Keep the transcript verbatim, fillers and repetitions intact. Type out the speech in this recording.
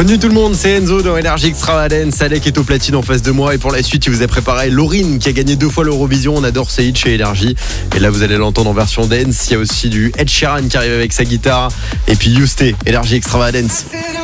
Bonne nuit tout le monde, c'est Enzo dans Energy Extravagance. Salek est au platine en face de moi et pour la suite, il vous a préparé Lauryn qui a gagné deux fois l'Eurovision. On adore ces hits chez Energy. Et là, vous allez l'entendre en version dance. Il y a aussi du Ed Sheeran qui arrive avec sa guitare. Et puis Yousté, Energy Extravagance.